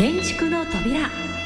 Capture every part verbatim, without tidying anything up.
建築の扉。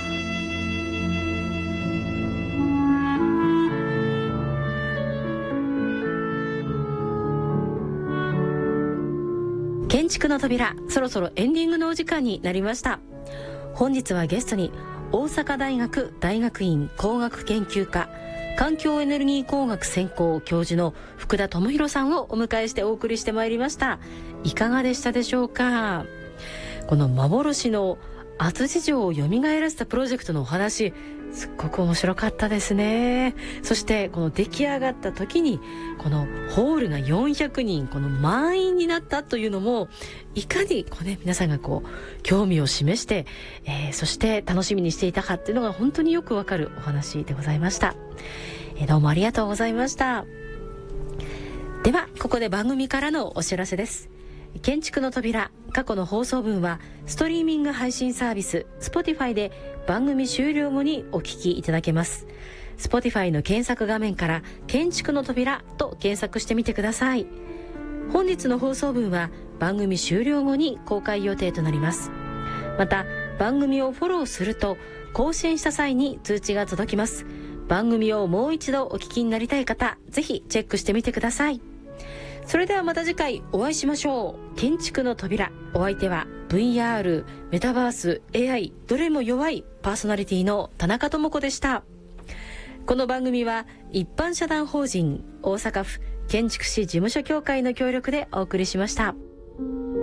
建築の扉、そろそろエンディングのお時間になりました。本日はゲストに大阪大学大学院工学研究科環境エネルギー工学専攻教授の福田智博さんをお迎えしてお送りしてまいりました。いかがでしたでしょうか。この幻の安土城を蘇らせたプロジェクトのお話、すっごく面白かったですね。そしてこの出来上がった時にこのホールがよんひゃくにんこの満員になったというのも、いかにこう、ね、皆さんがこう興味を示して、えー、そして楽しみにしていたかっていうのが本当によくわかるお話でございました。えー、どうもありがとうございました。ではここで番組からのお知らせです。建築の扉、過去の放送分はストリーミング配信サービス Spotify で番組終了後にお聞きいただけます。 Spotify の検索画面から建築の扉と検索してみてください。本日の放送分は番組終了後に公開予定となります。また番組をフォローすると更新した際に通知が届きます。番組をもう一度お聞きになりたい方、ぜひチェックしてみてください。それではまた次回お会いしましょう。建築の扉、お相手は ブイアール、メタバース、エーアイ、どれも弱いパーソナリティの田中智子でした。この番組は一般社団法人大阪府建築士事務所協会の協力でお送りしました。